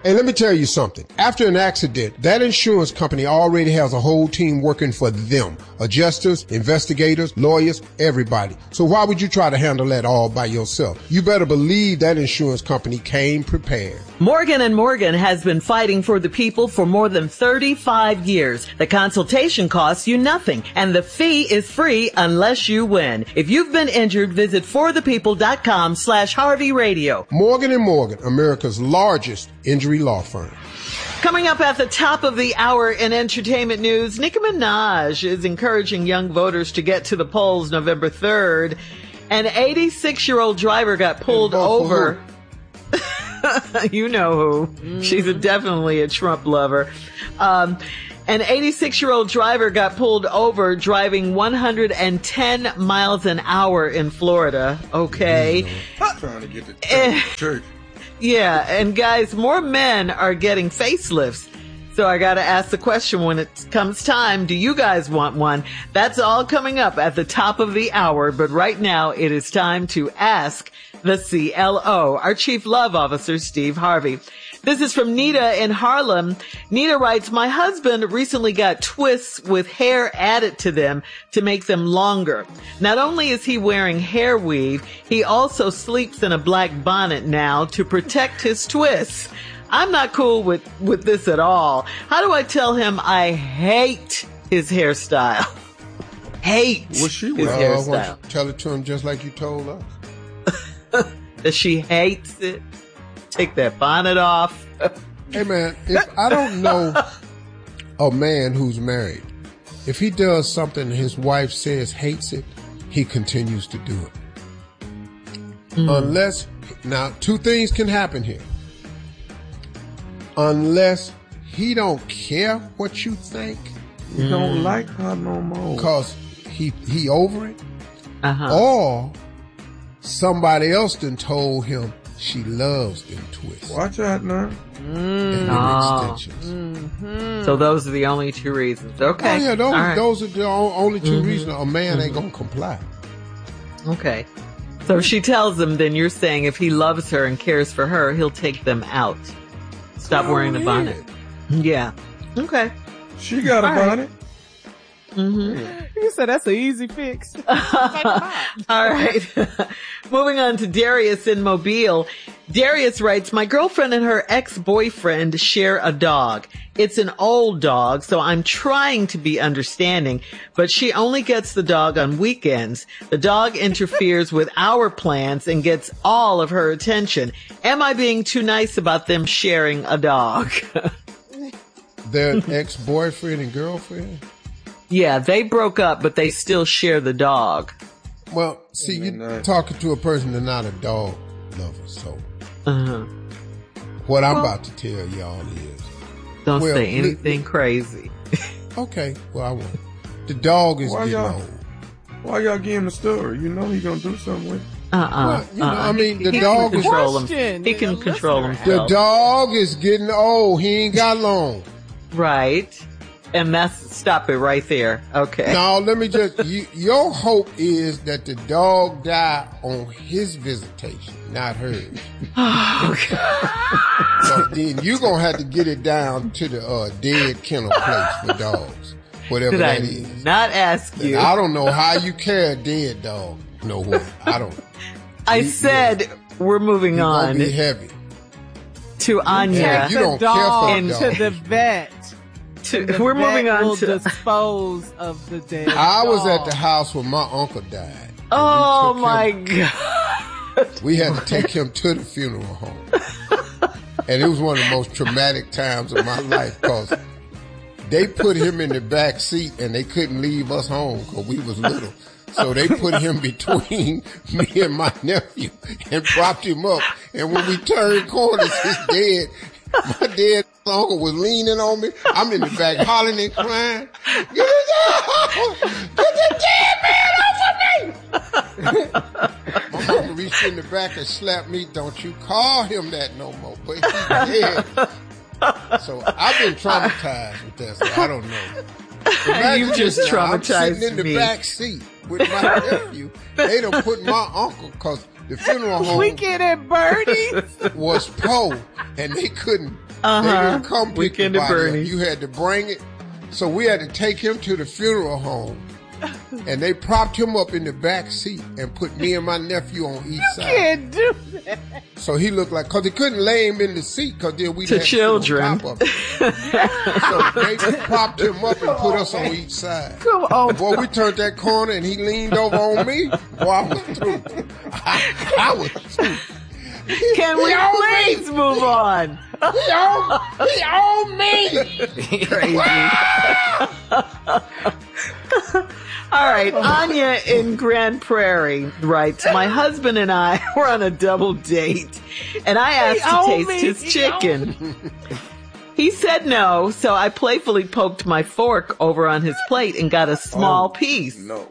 Hey, let me tell you something. After an accident, that insurance company already has a whole team working for them. Adjusters, investigators, lawyers, everybody. So why would you try to handle that all by yourself? You better believe that insurance company came prepared. Morgan & Morgan has been fighting for the people for more than 35 years. The consultation costs you nothing, and the fee is free unless you win. If you've been injured, visit forthepeople.com/Harvey Radio. Morgan & Morgan, America's largest injury law firm. Coming up at the top of the hour in entertainment news, Nicki Minaj is encouraging young voters to get to the polls November 3rd. An 86-year-old driver got pulled over. You know who. Mm-hmm. She's definitely a Trump lover. An 86-year-old driver got pulled over driving 110 miles an hour in Florida. Okay. Trying to get to church. Yeah, and guys, more men are getting facelifts. So I gotta ask the question when it comes time, do you guys want one? That's all coming up at the top of the hour, but right now it is time to ask the CLO, our Chief Love Officer, Steve Harvey. This is from Nita in Harlem. Nita writes, my husband recently got twists with hair added to them to make them longer. Not only is he wearing hair weave, he also sleeps in a black bonnet now to protect his twists. I'm not cool with this at all. How do I tell him I hate his hairstyle? Hate his hairstyle. Tell it to him just like you told us. That she hates it. Take that bonnet off. Hey man, if I don't know a man who's married, if he does something his wife says hates it, he continues to do it. Unless, now 2 things can happen here. Unless he don't care what you think. He don't like her no more. Cause he over it. Or somebody else done told him she loves them twists. Watch out now. And them extensions. So those are the only 2 reasons. Okay. Oh yeah, those are the only 2 reasons a man ain't gonna comply. Okay. So if she tells him, then you're saying if he loves her and cares for her, he'll take them out. Stop wearing the bonnet. Yeah. Okay. She got a bonnet. You said that's an easy fix. All right. Moving on to Darius in Mobile. Darius writes, my girlfriend and her ex-boyfriend share a dog. It's an old dog, so I'm trying to be understanding, but she only gets the dog on weekends. The dog interferes with our plans and gets all of her attention. Am I being too nice about them sharing a dog? Their ex-boyfriend and girlfriend? Yeah, they broke up, but they still share the dog. Well, see, you're talking to a person that's not a dog lover, so. What I'm about to tell y'all is. Don't say anything crazy. Okay, well, I won't. The dog is getting old. Why y'all give him the story? You know he gonna do something with it. Well, I mean, the dog is... He can control himself. The dog is getting old. He ain't got long. Right. And stop it right there. Okay. Now, let me just, your hope is that the dog die on his visitation, not hers. Oh, God. So then you're going to have to get it down to the dead kennel place for dogs. Whatever that is. Not ask you. I don't know how you carry a dead dog. No way. I don't. I said we're moving on. It's going to be heavy. To Anya. You don't care for the dog. To the vet. We're moving on to dispose of the dead I was dog. at the house when my uncle died. Oh my God. We had to take him to the funeral home. And it was one of the most traumatic times of my life because they put him in the back seat and they couldn't leave us home because we was little. So they put him between me and my nephew and propped him up. And when we turned corners, my dead uncle was leaning on me. I'm in the back hollering and crying. Get the dead man off of me! My uncle reached in the back and slapped me. Don't you call him that no more. But he's dead. So I've been traumatized with that, so I don't know. You just traumatized I'm sitting in the back seat with my nephew. They done put my uncle, because the funeral home Weekend at Bernie's was poor, and they couldn't didn't come pick Weekend the at body up. Bernie's. You had to bring it. So we had to take him to the funeral home. And they propped him up in the back seat and put me and my nephew on each side. Can't do that. So he looked like, cause they couldn't lay him in the seat cause then we'd To have children. to sit on top of him. So they propped him up and put us on each side. Come on. Boy, we turned that corner and he leaned over on me. Boy, I was through. I was through. Can we please move on? He owned me. Crazy. All right, Anya in Grand Prairie writes, my husband and I were on a double date, and I asked to taste his chicken. He said no, so I playfully poked my fork over on his plate and got a small piece. No.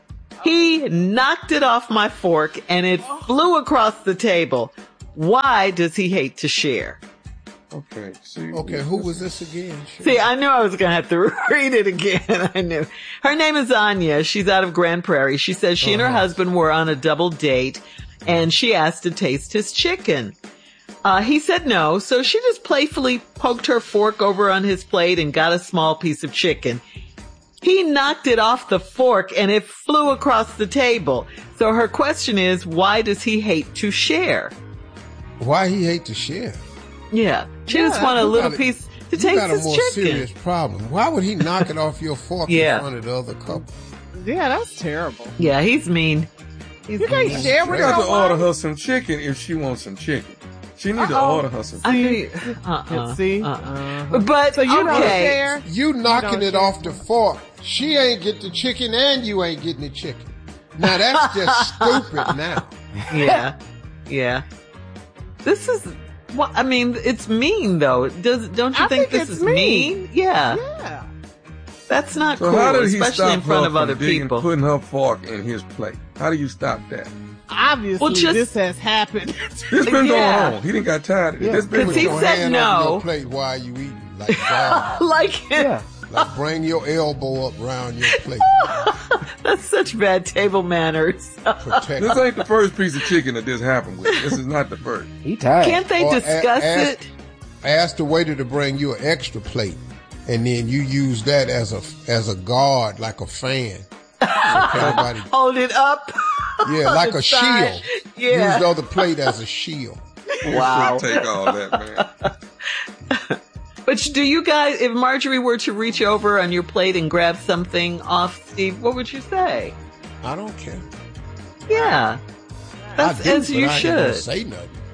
He knocked it off my fork, and it flew across the table. Why does he hate to share? Okay. See, Okay, who was this again? See, I knew I was going to have to read it again. I knew. Her name is Anya. She's out of Grand Prairie. She says she and her husband were on a double date, and she asked to taste his chicken. He said no, so she just playfully poked her fork over on his plate and got a small piece of chicken. He knocked it off the fork, and it flew across the table. So her question is, why does he hate to share? Why he hate to share? Yeah. She just want a little piece to You taste got a his more chicken. serious problem. Why would he knock it off your fork Yeah. in front of the other couple? Yeah, that's terrible. Yeah, he's mean. He's You can't mean. share We with got to your order wife. her some chicken if she wants some chicken. She need to order her some. I mean, See? But So you don't okay. share? You knocking don't it off the fork. She ain't get the chicken and you ain't getting the chicken. Now that's just stupid now. Yeah, yeah. This is what I mean. It's mean though. Don't you I think think this it's is mean? Yeah, Yeah. that's not So cool, how did he especially stop in front her of from other people. putting her fork in his plate? How do you stop that? Obviously, Well, just- this has happened. This been Yeah. going on. He didn't got tired of it. This been Because Put he your said hand on no. your plate while you eating. Like God. Like, Yeah. Like bring your elbow up around your plate. that's such bad table manners. Protect. This ain't the first piece of chicken that this happened with. This is not the first. He tired. Can't they Or discuss ask- it? Ask the waiter to bring you an extra plate, and then you use that as a guard, like a fan. Everybody, Hold it up. yeah, like a side. shield. Yeah. Use the other plate as a shield. Wow. Take all that, man. But do you guys, if Marjorie were to reach over on your plate and grab something off Steve, what would you say? I don't care. Yeah. That's I do, as but you I ain't gonna should. say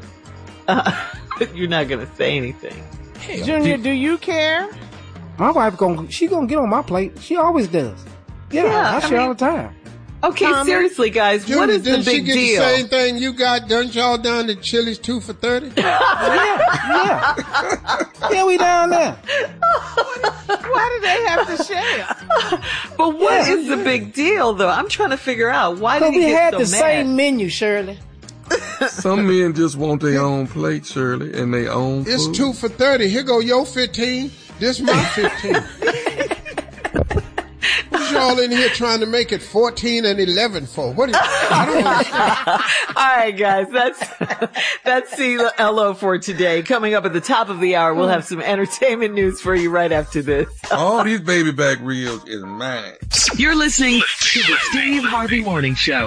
nothing. You're not going to say anything. Hell, Junior, do you care? My wife she gonna get on my plate. She always does. Yeah, I share all the time. Okay, Tommy? seriously, guys, Junior, what is the didn't she big get deal? the same thing you got? Done y'all down to Chili's 2 for $30? Yeah. Yeah, we down there. Why do they have to share? But what is the big deal, though? I'm trying to figure out why did Cause he we get had so the mad? same menu, Shirley. Some men just want their own plate, Shirley, and their own It's food. 2 for $30. Here go your 15. This my 15. What y'all in here trying to make it 14 and 11 for? What is, I don't understand. All right, guys, that's CLO for today. Coming up at the top of the hour, we'll have some entertainment news for you right after this. All these baby back reels is mine. You're listening to the Steve Harvey Morning Show.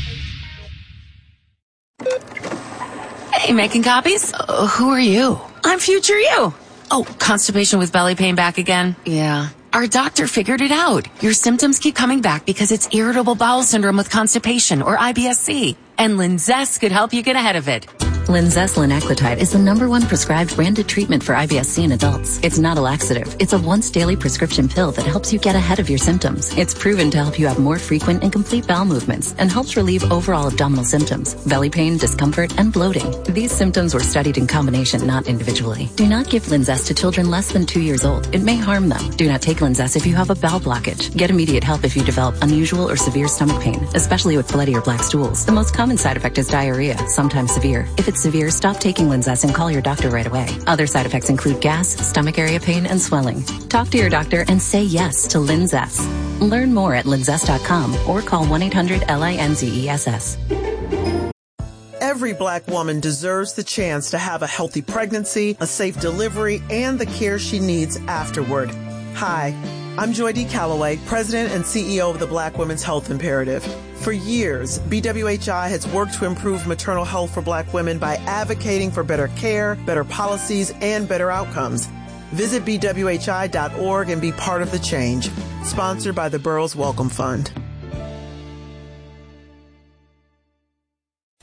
Hey, making copies? Who are you? I'm future you. Oh, constipation with belly pain back again? Yeah. Our doctor figured it out. Your symptoms keep coming back because it's irritable bowel syndrome with constipation, or IBS-C. And Linzess could help you get ahead of it. Linzess linaclotide is the #1 prescribed branded treatment for IBS-C in adults. It's not a laxative. It's a once-daily prescription pill that helps you get ahead of your symptoms. It's proven to help you have more frequent and complete bowel movements and helps relieve overall abdominal symptoms, belly pain, discomfort, and bloating. These symptoms were studied in combination, not individually. Do not give Linzess to children less than 2 years old. It may harm them. Do not take Linzess if you have a bowel blockage. Get immediate help if you develop unusual or severe stomach pain, especially with bloody or black stools. The most common side effect is diarrhea, sometimes severe. If it's severe, stop taking Linzess and call your doctor right away. Other side effects include gas, stomach area pain, and swelling. Talk to your doctor and say yes to Linzess. Learn more at linzess.com or call 1-800-LINZESS. Every Black woman deserves the chance to have a healthy pregnancy, a safe delivery, and the care she needs afterward. Hi, I'm Joy D. Calloway, President and CEO of the Black Women's Health Imperative. For years, BWHI has worked to improve maternal health for Black women by advocating for better care, better policies, and better outcomes. Visit BWHI.org and be part of the change. Sponsored by the Burroughs Wellcome Fund.